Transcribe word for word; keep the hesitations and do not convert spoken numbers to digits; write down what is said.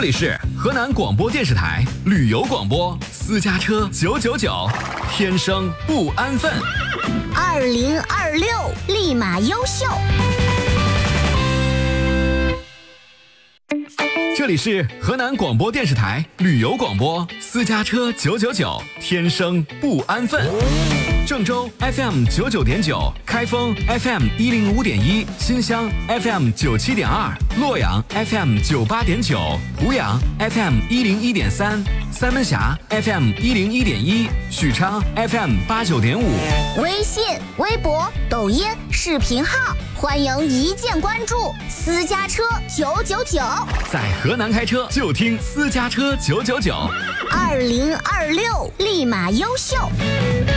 里是河南广播电视台旅游广播，私家车九九九，天生不安分。 二零二六立马优秀。 这里是河南广播电视台旅游广播，私家车九九九，天生不安分。郑州 F M 九九点九，开封 F M 一零五点一，新乡 F M 九七点二，洛阳 F M 九八点九，濮阳 F M 一零一点三，三门峡 F M 一零一点一，许昌 F M 八九点五。 微信、微博、抖音、视频号，欢迎一键关注。私家车九九九， 在河南开车就听私家车九九九。 二零二六立马优秀。